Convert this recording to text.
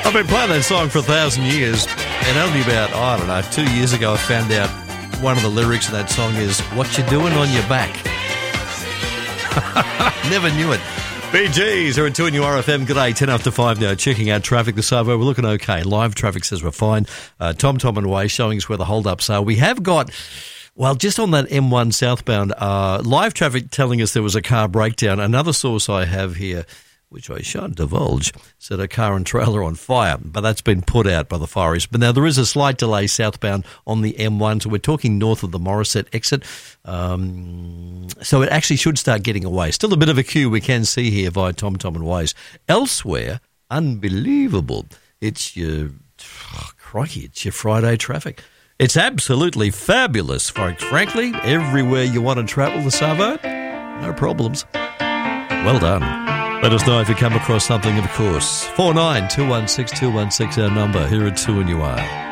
I've been playing that song for 1,000 years, and only about, 2 years ago I found out one of the lyrics of that song is, "What you doing on your back?" Never knew it. BGs are at 2 on your RFM. Good day, 10 after 5 now. Checking out traffic this hour. We're looking okay. Live traffic says we're fine. Tom and Way showing us where the hold-ups are. We have got, well, just on that M1 southbound, live traffic telling us there was a car breakdown. Another source I have here, which I shan't divulge, said a car and trailer on fire, but that's been put out by the fires. But now there is a slight delay southbound on the M1, so we're talking north of the Morisset exit. So it actually should start getting away. Still a bit of a queue we can see here via Tom and Ways. Elsewhere, unbelievable. It's your, crikey, it's your Friday traffic. It's absolutely fabulous, folks. Frankly, everywhere you want to travel this summer, no problems. Well done. Let us know if you come across something, of course. 49 216 216 our number. Here at 2 and you are.